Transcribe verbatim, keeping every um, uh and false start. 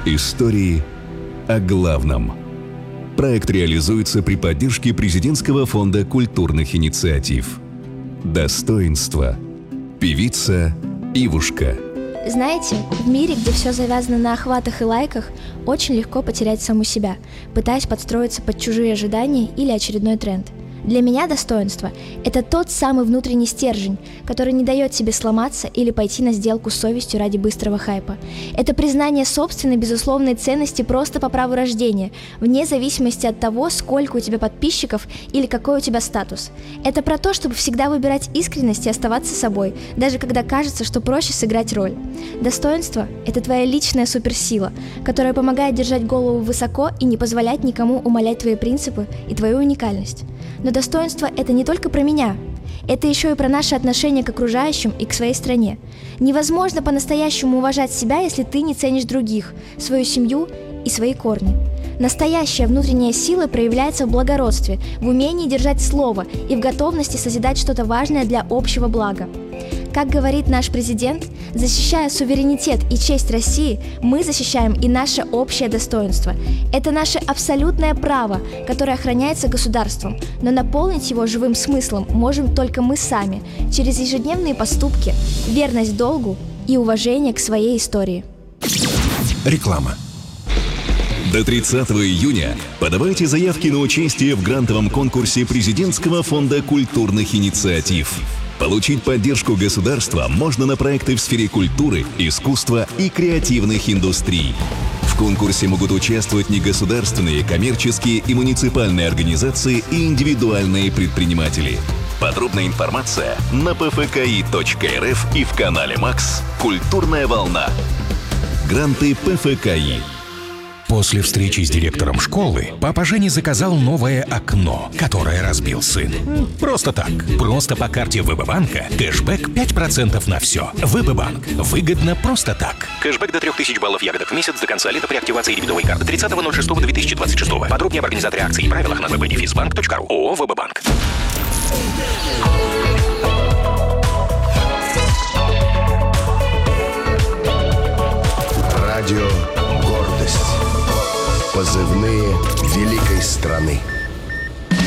Истории о главном. Проект реализуется при поддержке Президентского фонда культурных инициатив. Достоинство. Певица Ивушка. Знаете, в мире, где все завязано на охватах и лайках, очень легко потерять саму себя, пытаясь подстроиться под чужие ожидания или очередной тренд. Для меня достоинство – это тот самый внутренний стержень, который не дает себе сломаться или пойти на сделку с совестью ради быстрого хайпа. Это признание собственной безусловной ценности просто по праву рождения, вне зависимости от того, сколько у тебя подписчиков или какой у тебя статус. Это про то, чтобы всегда выбирать искренность и оставаться собой, даже когда кажется, что проще сыграть роль. Достоинство – это твоя личная суперсила, которая помогает держать голову высоко и не позволять никому умалять твои принципы и твою уникальность. Но достоинство – это не только про меня. Это еще и про наши отношения к окружающим и к своей стране. Невозможно по-настоящему уважать себя, если ты не ценишь других, свою семью и свои корни. Настоящая внутренняя сила проявляется в благородстве, в умении держать слово и в готовности созидать что-то важное для общего блага. Как говорит наш президент, защищая суверенитет и честь России, мы защищаем и наше общее достоинство. Это наше абсолютное право, которое охраняется государством, но наполнить его живым смыслом можем только мы сами, через ежедневные поступки, верность долгу и уважение к своей истории. Реклама. До тридцатого июня подавайте заявки на участие в грантовом конкурсе Президентского фонда культурных инициатив. Получить поддержку государства можно на проекты в сфере культуры, искусства и креативных индустрий. В конкурсе могут участвовать негосударственные, коммерческие и муниципальные организации и индивидуальные предприниматели. Подробная информация на пэ эф ка и точка эр эф и в канале Макс «Культурная волна». Гранты пэ эф ка и. После встречи с директором школы папа Женя заказал новое окно, которое разбил сын. Просто так. Просто по карте ВБ-банка кэшбэк пять процентов на все. ВБ-банк. Выгодно просто так. Кэшбэк до трех тысяч баллов ягодок в месяц до конца лета при активации дебетовой карты тридцатого ноль шестого две тысячи двадцать шестого. Подробнее об организаторе акций и правилах на вэ бэ дефис банк точка ру. ООО «ВБ-банк».